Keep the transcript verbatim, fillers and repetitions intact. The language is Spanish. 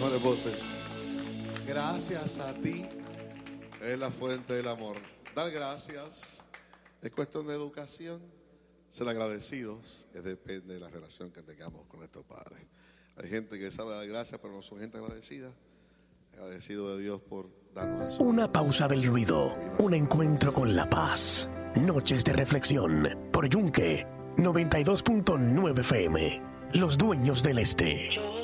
mejores voces. Gracias a ti es la fuente del amor. Dar gracias es cuestión de educación. Ser agradecidos es depende de la relación que tengamos con nuestros padres. Hay gente que sabe dar gracias, pero no son gente agradecida. Agradecido de Dios por darnos eso. Una pausa del ruido, un encuentro con la paz. Noches de reflexión por Yunque noventa y dos punto nueve F M. Los dueños del este.